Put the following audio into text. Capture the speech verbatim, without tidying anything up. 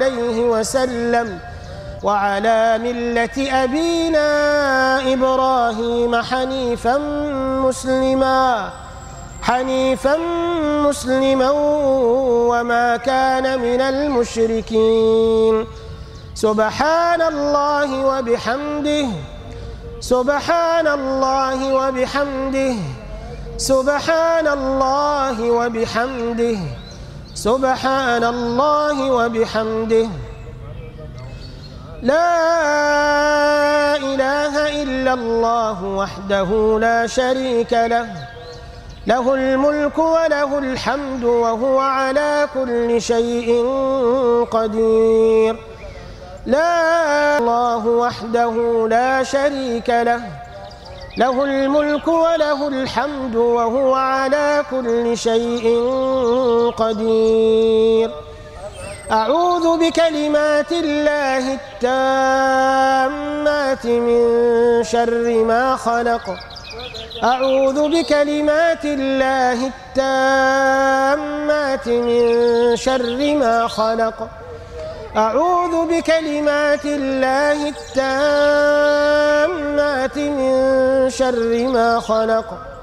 عليه وسلم وعلى ملة أبينا إبراهيم حنيفا مسلما حنيفا مسلما وما كان من المشركين. سبحان الله وبحمده سبحان الله وبحمده سبحان الله وبحمده سبحان الله وبحمده لا إله إلا الله وحده لا شريك له له الملك وله الحمد وهو على كل شيء قدير. لا الله وحده لا شريك له له الملك وله الحمد وهو على كل شيء قدير. أعوذ بكلمات الله التامات من شر ما خلق أعوذ بكلمات الله التامات من شر ما خلق أعوذ بكلمات الله التامات من شر ما خلق